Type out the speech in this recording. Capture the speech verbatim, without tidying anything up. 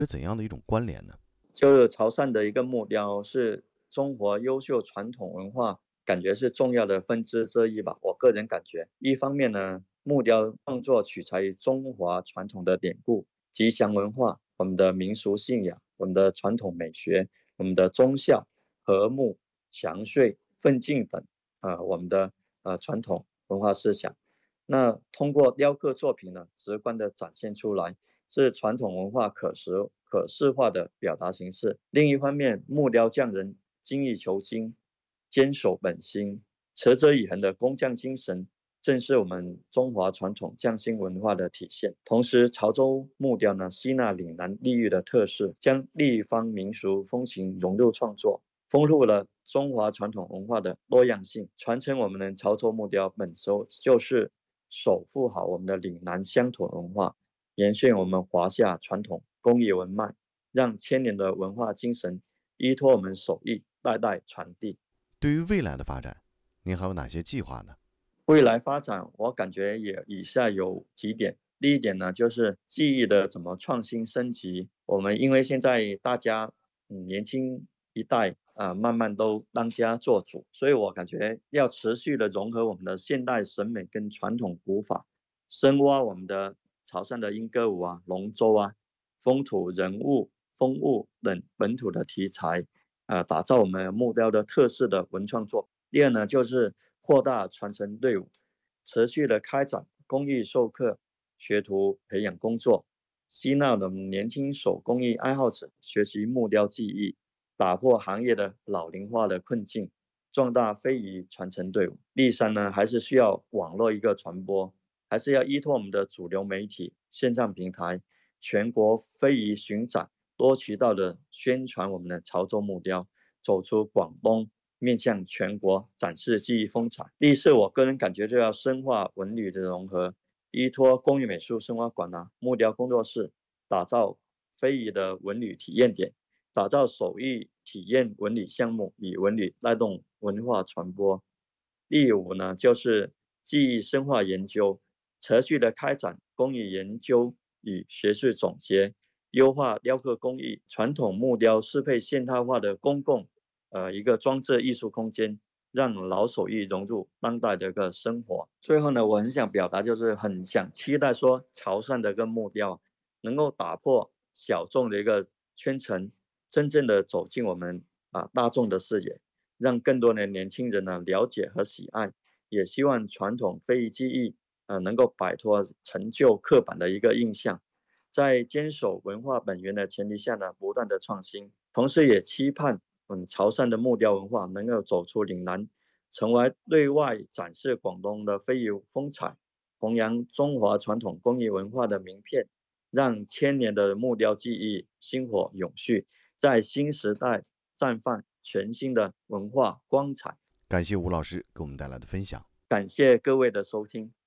是怎样的一种关联呢？ 就是潮汕的一个木雕是中国优秀传统文化，感觉是重要的分支之一吧。我个人感觉，一方面呢，木雕创作取材于中华传统的典故、吉祥文化、我们的民俗信仰、我们的传统美学、我们的忠孝、和睦、祥瑞、奋进等，呃，我们的呃传统文化思想。那通过雕刻作品呢，直观的展现出来。是传统文化可视可视化的表达形式。另一方面，木雕匠人精益求精、坚守本心、持之以恒的工匠精神，正是我们中华传统匠心文化的体现。同时，潮州木雕呢，吸纳岭南地域的特色，将地方民俗风情融入创作，丰富了中华传统文化的多样性。传承我们的潮州木雕本身就是守护好我们的岭南乡土文化。延续我们华夏传统工艺文脉，让千年的文化精神依托我们手艺，代代传递。 对于未来的发展，您还有哪些计划呢？ 未来发展，我感觉也以下有几点。第一点呢，就是技艺的怎么创新升级。我们因为现在大家嗯年轻一代啊、呃慢慢都当家做主，所以我感觉要持续的融合我们的现代审美跟传统古法，深挖我们的潮汕的莺歌舞啊、龙舟啊、风土人物、风物等本土的题材，呃，打造我们木雕的特色的文创作。第二呢，就是扩大传承队伍，持续的开展公益授课、学徒培养工作，吸纳了年轻手工艺爱好者学习木雕技艺，打破行业的老龄化的困境，壮大非遗传承队伍。第三呢，还是需要网络一个传播，还是要依托我们的主流媒体、线上平台、全国非遗巡展，多渠道的宣传我们的潮州木雕，走出广东，面向全国展示技艺风采。第四，我个人感觉就要深化文旅的融合，依托工艺美术生活馆啊、木雕工作室，打造非遗的文旅体验点，打造手艺体验文旅项目，以文旅带动文化传播。第五呢，就是技艺深化研究，持续的开展工艺研究与学术总结，优化雕刻工艺，传统木雕适配现代化的公共呃一个装置艺术空间，让老手艺融入当代的一个生活。最后呢，我很想表达就是很想期待说潮汕的一个木雕能够打破小众的一个圈层，真正的走进我们啊大众的视野，让更多的年轻人呢了解和喜爱。也希望传统非遗技艺呃能够摆脱陈旧刻板的一个印象，在坚守文化本源的前提下呢，不断的创新，同时也期盼嗯潮汕的木雕文化能够走出岭南，成为对外展示广东的非遗风采，弘扬中华传统工艺文化的名片，让千年的木雕技艺薪火永续，在新时代绽放全新的文化光彩。 感谢吴老师给我们带来的分享。 感谢各位的收听。